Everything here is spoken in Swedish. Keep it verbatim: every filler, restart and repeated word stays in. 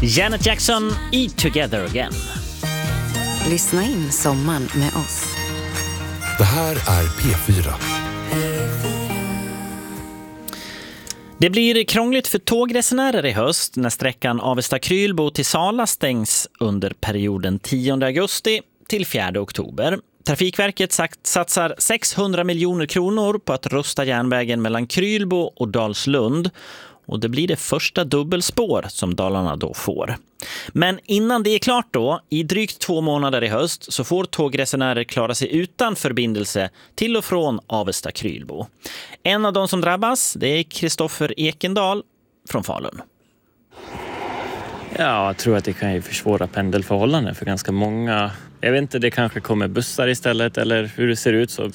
Janet Jackson i Together Again. Lyssna in sommaren med oss. Det här är P fyra. Det blir krångligt för tågresenärer i höst när sträckan Avesta-Krylbo till Sala stängs under perioden tionde augusti till fjärde oktober. Trafikverket sagt, satsar sexhundra miljoner kronor på att rusta järnvägen mellan Krylbo och Dalslund. Och det blir det första dubbelspår som Dalarna då får. Men innan det är klart då, i drygt två månader i höst, så får tågresenärer klara sig utan förbindelse till och från Avesta-Krylbo. En av de som drabbas, det är Kristoffer Ekendal från Falun. Ja, jag tror att det kan ju försvåra pendelförhållanden för ganska många. Jag vet inte, det kanske kommer bussar istället eller hur det ser ut, så